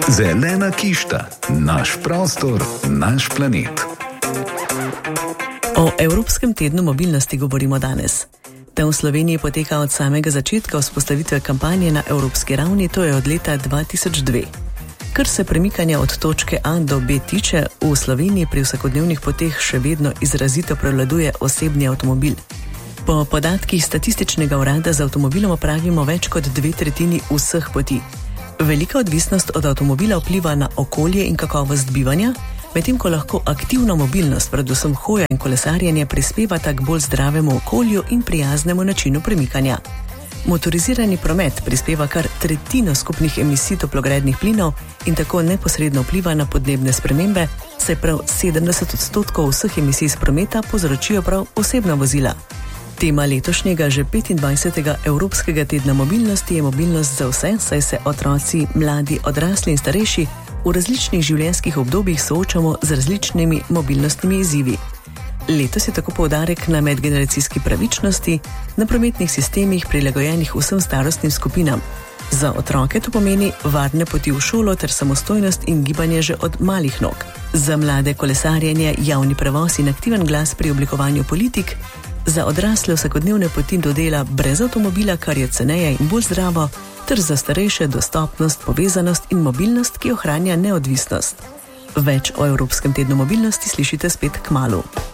Zelena kišta, naš prostor, naš planet. O Evropskem tednu mobilnosti govorimo danes. Ta v Sloveniji poteka od samega začetka vzpostavitve kampanje na evropski ravni, to je od leta 2002. Kar se premikanja od točke A do B tiče, v Sloveniji pri vsakodnevnih poteh še vedno izrazito prevladuje osebni avtomobil. Po podatkih Statističnega urada z avtomobilom opravimo več kot 2/3 vseh poti. Velika odvisnost od avtomobila vpliva na okolje in kakovost bivanja, medtem ko lahko aktivna mobilnost, predvsem hoja in kolesarjenje, prispevata k bolj zdravemu okolju in prijaznemu načinu premikanja. Motorizirani promet prispeva kar 1/3 skupnih emisij toplogrednih plinov in tako neposredno vpliva na podnebne spremembe, saj prav 70% vseh emisij iz prometa povzročijo prav osebna vozila. Tema letošnjega že 25. Evropskega tedna mobilnosti je mobilnost za vse, saj se otroci, mladi, odrasli in starejši v različnih življenjskih obdobjih soočamo z različnimi mobilnostnimi izzivi. Letos je tako poudarek na medgeneracijski pravičnosti, na prometnih sistemih prilagojenih vsem starostnim skupinam. Za otroke to pomeni varne poti v šolo ter samostojnost in gibanje že od malih nog. Za mlade kolesarjenje, javni prevoz in aktiven glas pri oblikovanju politik, za odrasle vsakodnevne poti do dela brez avtomobila, kar je ceneje in bolj zdravo, ter za starejše dostopnost, povezanost in mobilnost, ki ohranja neodvisnost. Več o Evropskem tednu mobilnosti slišite spet kmalu.